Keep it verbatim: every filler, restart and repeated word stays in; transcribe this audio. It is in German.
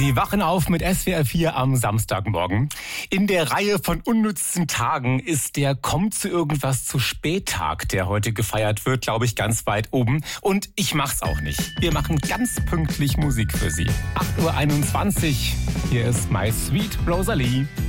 Sie wachen auf mit S W R vier am Samstagmorgen. In der Reihe von unnützen Tagen ist der Kommt zu irgendwas zu spät Tag, der heute gefeiert wird, glaube ich, ganz weit oben. Und ich mach's auch nicht. Wir machen ganz pünktlich Musik für Sie. acht Uhr einundzwanzig. Hier ist My Sweet Rosalie.